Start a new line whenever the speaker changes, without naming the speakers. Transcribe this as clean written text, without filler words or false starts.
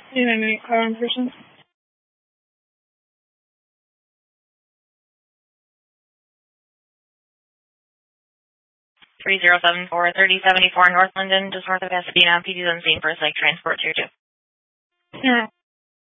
Need car in person.
3074 3074 North Linden, just north of Pasadena. PD's on scene for a psych transport tier 2.
Yeah.